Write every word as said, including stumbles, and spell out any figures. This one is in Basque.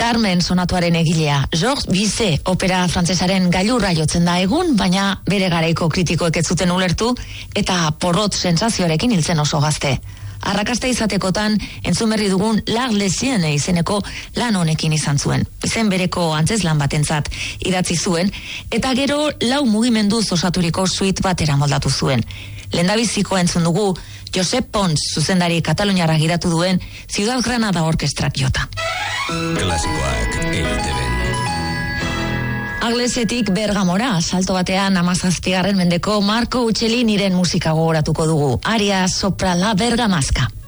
Carmen sonatuaren egilea. Georges Bizet opera frantsesaren gailurra jotzen da egun, baina bere garaiko kritikoek ez zuten ulertu eta porrot sentsazioarekin hiltzen oso gazte. Arrakasta izatekotan entzun berri dugun L'Art Lesien izeneko lan honekin izan zuen. Izen bereko antzezlan batentzat idatzi zuen eta gero lau mugimenduz osaturiko suite batera moldatu zuen. Lehendabiziko entzun dugu Josep Pons zuzendari kataluniarra gidatu duen Ciudad Granada orkestrak jota. Klasikoak E I Te Be. Aglesetik Bergamora, salto batean hamazazpigarren mendeko Marco Uccelliniren musika gogoratuko dugu. Aria sopra la bergamasca.